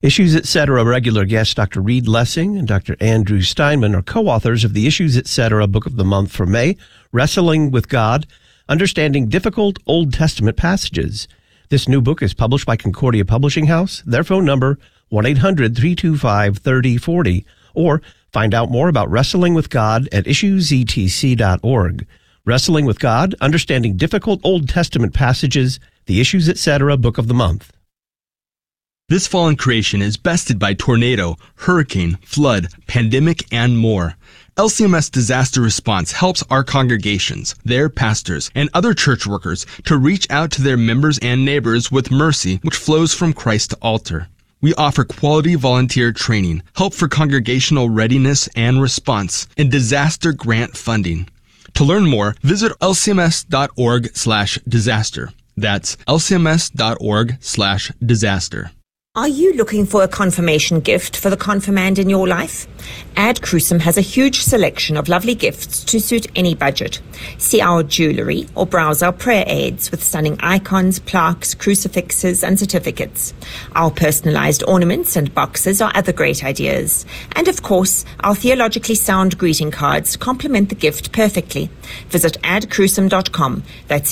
Issues Etc. regular guests Dr. Reed Lessing and Dr. Andrew Steinman are co-authors of the Issues Etc. Book of the Month for May, Wrestling with God, Understanding Difficult Old Testament Passages. This new book is published by Concordia Publishing House. Their phone number, 1-800-325-3040, or find out more about Wrestling with God at issuesetc.org. Wrestling with God, Understanding Difficult Old Testament Passages, the Issues Etc. Book of the Month. This fallen creation is bested by tornado, hurricane, flood, pandemic, and more. LCMS Disaster Response helps our congregations, their pastors, and other church workers to reach out to their members and neighbors with mercy which flows from Christ to altar. We offer quality volunteer training, help for congregational readiness and response, and disaster grant funding. To learn more, visit lcms.org/disaster. That's lcms.org/disaster. Are you looking for a confirmation gift for the confirmand in your life? Ad Crucium has a huge selection of lovely gifts to suit any budget. See our jewellery or browse our prayer aids with stunning icons, plaques, crucifixes and certificates. Our personalised ornaments and boxes are other great ideas. And of course, our theologically sound greeting cards complement the gift perfectly. Visit adcrucium.com. That's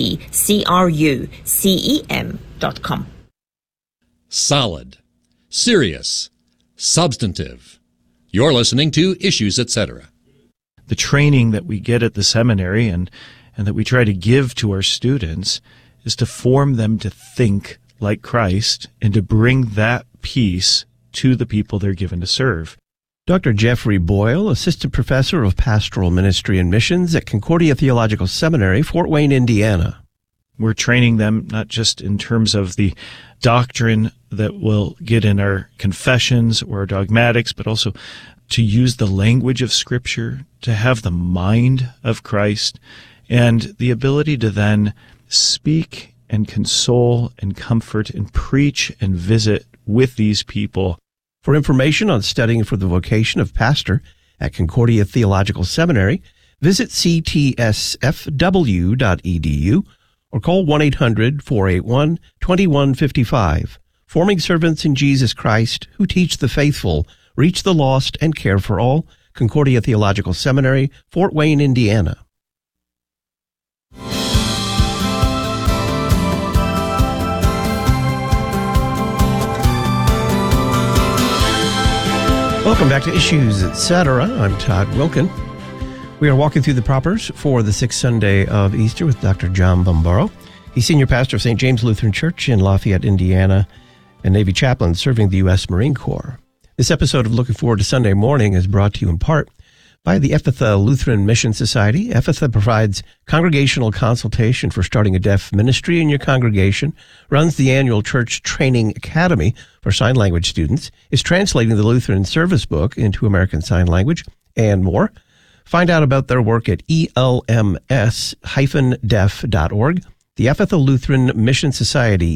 ADCRUCEM.com. Solid, serious, substantive. You're listening to Issues Etc. The training that we get at the seminary and that we try to give to our students is to form them to think like Christ and to bring that peace to the people they're given to serve. Dr. Jeffrey Boyle, Assistant Professor of Pastoral Ministry and Missions at Concordia Theological Seminary, Fort Wayne, Indiana. We're training them not just in terms of the doctrine that we'll get in our confessions or our dogmatics, but also to use the language of Scripture, to have the mind of Christ, and the ability to then speak and console and comfort and preach and visit with these people. For information on studying for the vocation of pastor at Concordia Theological Seminary, visit ctsfw.edu or call 1-800-481-2155. Forming servants in Jesus Christ who teach the faithful, reach the lost, and care for all. Concordia Theological Seminary, Fort Wayne, Indiana. Welcome back to Issues Etc. I'm Todd Wilkin. We are walking through the propers for the sixth Sunday of Easter with Dr. John Bambaro. He's senior pastor of St. James Lutheran Church in Lafayette, Indiana, and Navy chaplain serving the U.S. Marine Corps. This episode of Looking Forward to Sunday Morning is brought to you in part by the Ephatha Lutheran Mission Society. Ephatha provides congregational consultation for starting a deaf ministry in your congregation, runs the annual Church Training Academy for sign language students, is translating the Lutheran Service Book into American Sign Language, and more. Find out about their work at elms-deaf.org. The Ephatha Lutheran Mission Society,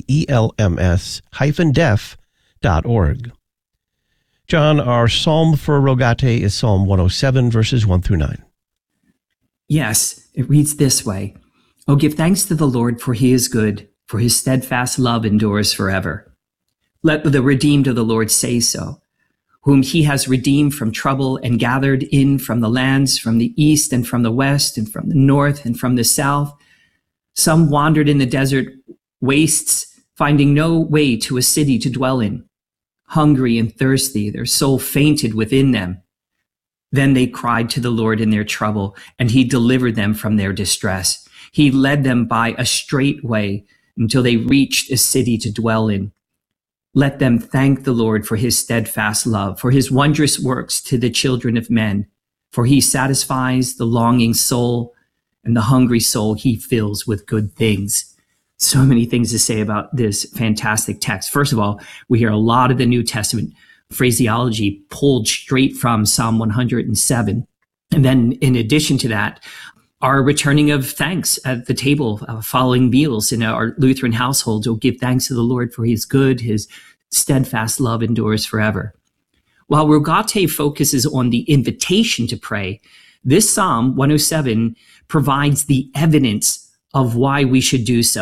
elms-deaf.org. John, our psalm for Rogate is Psalm 107, verses 1 through 9. Yes, it reads this way. Oh, give thanks to the Lord, for he is good, for his steadfast love endures forever. Let the redeemed of the Lord say so, whom he has redeemed from trouble and gathered in from the lands, from the east and from the west and from the north and from the south. Some wandered in the desert wastes, finding no way to a city to dwell in. Hungry and thirsty, their soul fainted within them. Then they cried to the Lord in their trouble, and he delivered them from their distress. He led them by a straight way until they reached a city to dwell in. Let them thank the Lord for his steadfast love, for his wondrous works to the children of men. For he satisfies the longing soul, and the hungry soul he fills with good things. So many things to say about this fantastic text. First of all, we hear a lot of the New Testament phraseology pulled straight from Psalm 107. And then in addition to that, our returning of thanks at the table following meals in our Lutheran households. Oh, give thanks to the Lord, for he is good. His steadfast love endures forever. While Rogate focuses on the invitation to pray, this Psalm 107 provides the evidence of why we should do so.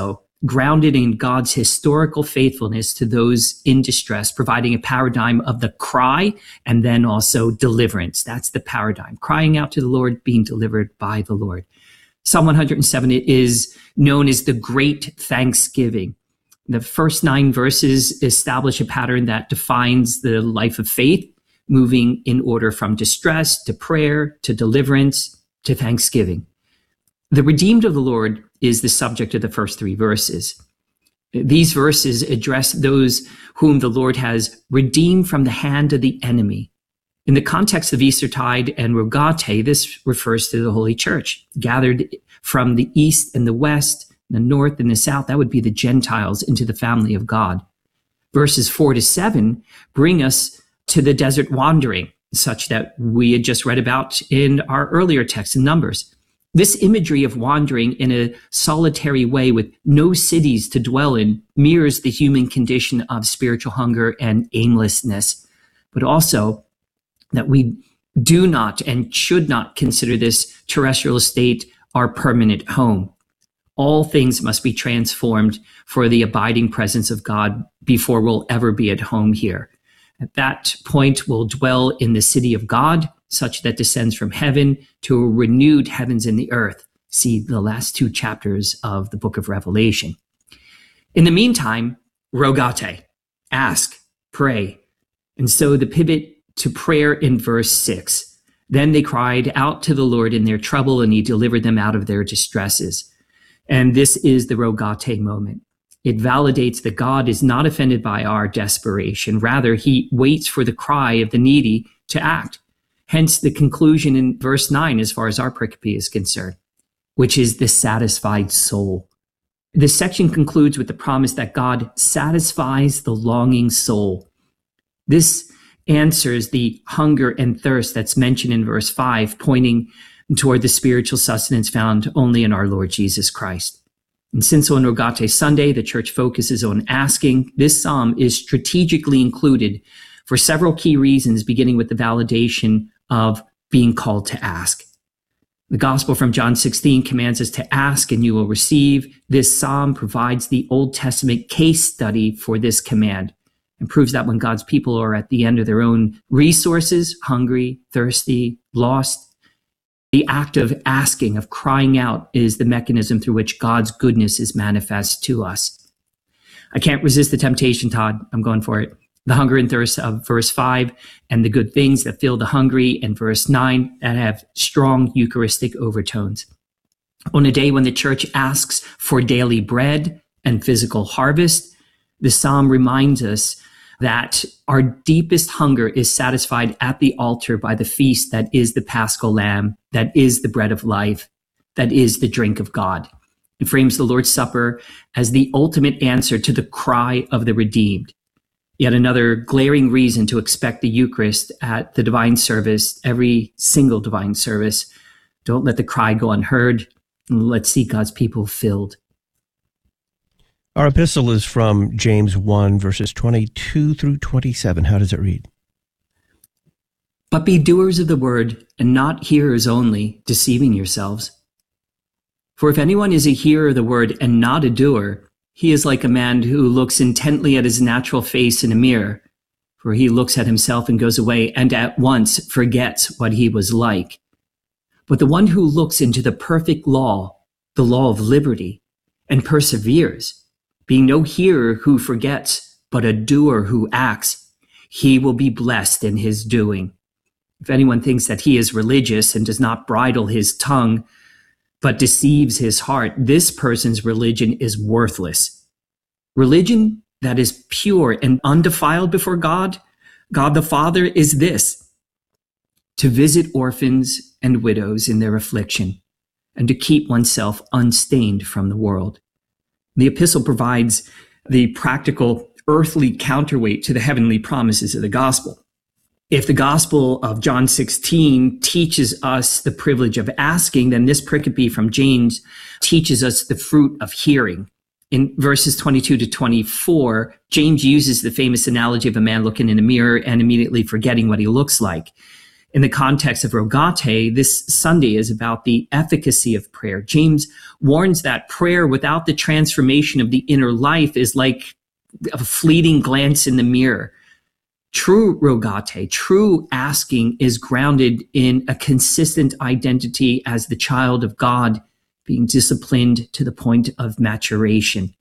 grounded in God's historical faithfulness to those in distress, providing a paradigm of the cry and then also deliverance. That's the paradigm. Crying out to the Lord, being delivered by the Lord. Psalm 107 is known as the Great Thanksgiving. The first 9 verses establish a pattern that defines the life of faith, moving in order from distress to prayer to deliverance to thanksgiving. The redeemed of the Lord is the subject of the first 3 verses. These verses address those whom the Lord has redeemed from the hand of the enemy. In the context of Eastertide and Rogate, this refers to the Holy Church, gathered from the east and the west, the north and the south. That would be the Gentiles into the family of God. Verses 4-7 bring us to the desert wandering, such that we had just read about in our earlier text in Numbers. This imagery of wandering in a solitary way with no cities to dwell in mirrors the human condition of spiritual hunger and aimlessness, but also that we do not and should not consider this terrestrial estate our permanent home. All things must be transformed for the abiding presence of God before we'll ever be at home here. At that point, we'll dwell in the city of God, such that descends from heaven to a renewed heavens and the earth. See the last 2 chapters of the book of Revelation. In the meantime, Rogate, ask, pray. And so the pivot to prayer in verse 6. Then they cried out to the Lord in their trouble, and he delivered them out of their distresses. And this is the Rogate moment. It validates that God is not offended by our desperation. Rather, he waits for the cry of the needy to act. Hence the conclusion in verse 9, as far as our pericope is concerned, which is the satisfied soul. This section concludes with the promise that God satisfies the longing soul. This answers the hunger and thirst that's mentioned in verse 5, pointing toward the spiritual sustenance found only in our Lord Jesus Christ. And since on Rogate Sunday, the church focuses on asking, this psalm is strategically included for several key reasons, beginning with the validation of being called to ask. The gospel from John 16 commands us to ask and you will receive. This psalm provides the Old Testament case study for this command and proves that when God's people are at the end of their own resources, hungry, thirsty, lost, the act of asking, of crying out, is the mechanism through which God's goodness is manifest to us. I can't resist the temptation, Todd. I'm going for it. The hunger and thirst of verse 5 and the good things that fill the hungry in verse 9 that have strong Eucharistic overtones. On a day when the church asks for daily bread and physical harvest, the psalm reminds us that our deepest hunger is satisfied at the altar by the feast that is the Paschal Lamb, that is the bread of life, that is the drink of God. It frames the Lord's Supper as the ultimate answer to the cry of the redeemed. Yet another glaring reason to expect the Eucharist at the divine service, every single divine service. Don't let the cry go unheard. Let's see God's people filled. Our epistle is from James 1, verses 22 through 27. How does it read? But be doers of the word, and not hearers only, deceiving yourselves. For if anyone is a hearer of the word and not a doer, he is like a man who looks intently at his natural face in a mirror, for he looks at himself and goes away and at once forgets what he was like. But the one who looks into the perfect law, the law of liberty, and perseveres, being no hearer who forgets, but a doer who acts, he will be blessed in his doing. If anyone thinks that he is religious and does not bridle his tongue, but deceives his heart, this person's religion is worthless. Religion that is pure and undefiled before God, God the Father, is this: to visit orphans and widows in their affliction, and to keep oneself unstained from the world. The epistle provides the practical earthly counterweight to the heavenly promises of the gospel. If the gospel of John 16 teaches us the privilege of asking, then this pericope from James teaches us the fruit of hearing. In verses 22 to 24, James uses the famous analogy of a man looking in a mirror and immediately forgetting what he looks like. In the context of Rogate, this Sunday is about the efficacy of prayer. James warns that prayer without the transformation of the inner life is like a fleeting glance in the mirror. True Rogate, true asking, is grounded in a consistent identity as the child of God, being disciplined to the point of maturation.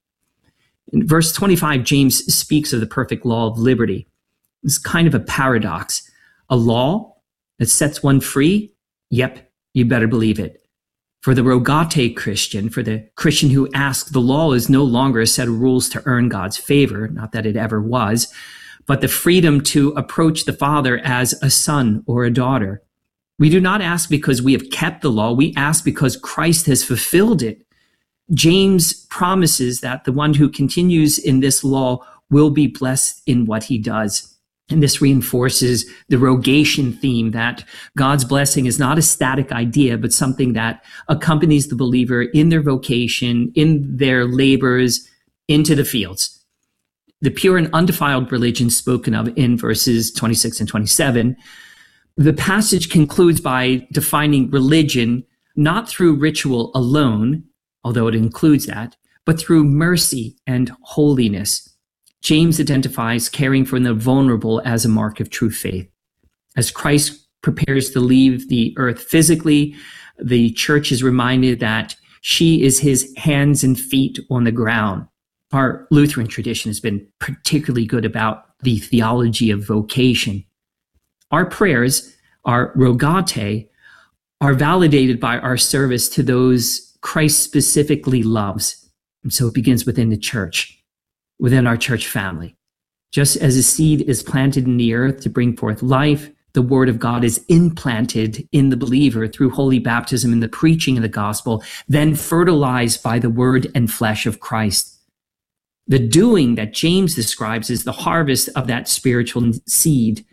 In verse 25, James speaks of the perfect law of liberty. It's kind of a paradox. A law that sets one free? Yep, you better believe it. For the Rogate Christian, for the Christian who asks, the law is no longer a set of rules to earn God's favor, not that it ever was, but the freedom to approach the Father as a son or a daughter. We do not ask because we have kept the law. We ask because Christ has fulfilled it. James promises that the one who continues in this law will be blessed in what he does. And this reinforces the rogation theme that God's blessing is not a static idea, but something that accompanies the believer in their vocation, in their labors, into the fields. The pure and undefiled religion spoken of in verses 26 and 27, the passage concludes by defining religion not through ritual alone, although it includes that, but through mercy and holiness. James identifies caring for the vulnerable as a mark of true faith. As Christ prepares to leave the earth physically, the church is reminded that she is his hands and feet on the ground. Our Lutheran tradition has been particularly good about the theology of vocation. Our prayers, our Rogate, are validated by our service to those Christ specifically loves. And so it begins within the church, within our church family. Just as a seed is planted in the earth to bring forth life, the word of God is implanted in the believer through holy baptism and the preaching of the gospel, then fertilized by the word and flesh of Christ. The doing that James describes is the harvest of that spiritual seed.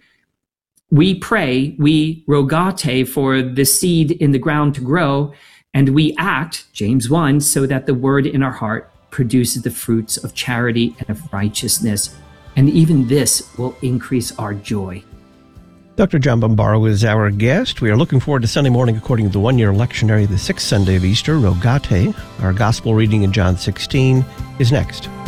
We pray, we Rogate for the seed in the ground to grow, and we act, James 1, so that the word in our heart produces the fruits of charity and of righteousness. And even this will increase our joy. Dr. John Bombaro is our guest. We are looking forward to Sunday morning according to the one-year lectionary, the sixth Sunday of Easter, Rogate. Our gospel reading in John 16 is next.